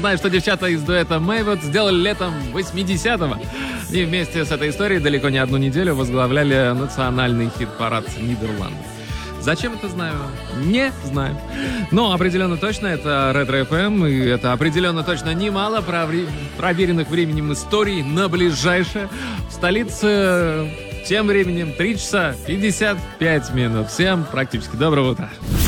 знаю, что девчата из дуэта Мэйвот сделали летом 80-го. И вместе с этой историей далеко не одну неделю возглавляли национальный хит-парад Нидерландов. Зачем это знаю? Не знаю. Но определенно точно это Ретро-ФМ, и это определенно точно немало проверенных временем историй на ближайшее. В столице тем временем 3 часа 55 минут. Всем практически доброго утра.